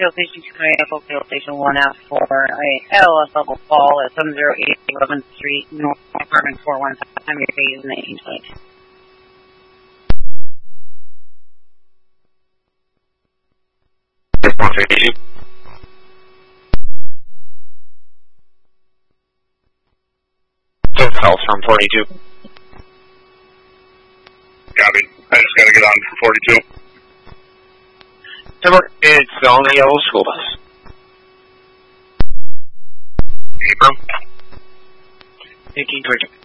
Field Station 2 Field Station 1F for a LS level fall at 708 11th Street, North Apartment 415. Time your phase in the Angel. Calls from 42. Copy. I just got to get on for 42. It's on the yellow school bus. April. Taking towards